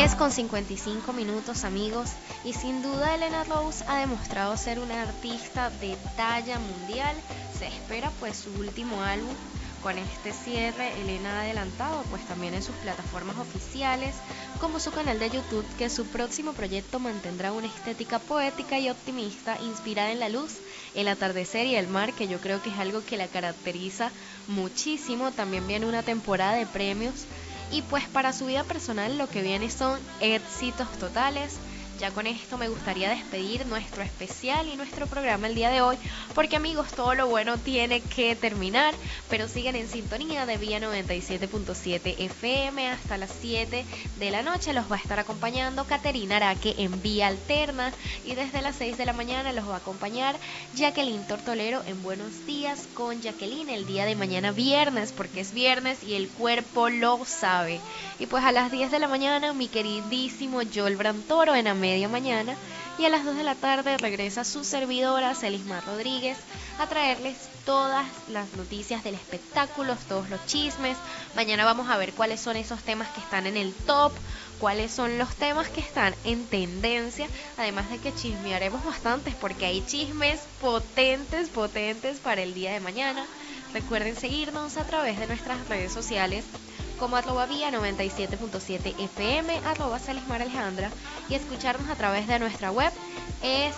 10:55 amigos, y sin duda Elena Rose ha demostrado ser una artista de talla mundial. Se espera pues su último álbum. Con este cierre, Elena ha adelantado pues también en sus plataformas oficiales, como su canal de YouTube, que su próximo proyecto mantendrá una estética poética y optimista inspirada en la luz, el atardecer y el mar, que yo creo que es algo que la caracteriza muchísimo. También viene una temporada de premios y pues para su vida personal lo que viene son éxitos totales. Ya con esto me gustaría despedir nuestro especial y nuestro programa el día de hoy, porque amigos, todo lo bueno tiene que terminar, pero sigan en sintonía de Vía 97.7 FM hasta las 7 de la noche. Los va a estar acompañando Caterina Araque en Vía Alterna, y desde las 6 de la mañana los va a acompañar Jacqueline Tortolero en Buenos Días con Jacqueline el día de mañana viernes, porque es viernes y el cuerpo lo sabe. Y pues a las 10 de la mañana mi queridísimo Joel Brantoro en A Media Mañana, y a las 2 de la tarde regresa su servidora Celismar Rodríguez a traerles todas las noticias del espectáculo, todos los chismes. Mañana vamos a ver cuáles son esos temas que están en el top, cuáles son los temas que están en tendencia, además de que chismearemos bastantes porque hay chismes potentes para el día de mañana. Recuerden seguirnos a través de nuestras redes sociales como @vía 97.7 FM, @Celismar Alejandra, y escucharnos a través de nuestra web es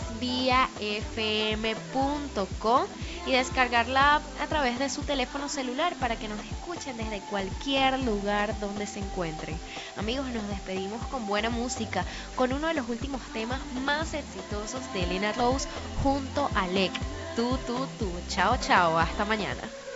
viafm.com, y descargar la app a través de su teléfono celular para que nos escuchen desde cualquier lugar donde se encuentren. Amigos, nos despedimos con buena música, con uno de los últimos temas más exitosos de Elena Rose junto a Lek, Tú. Chao, hasta mañana.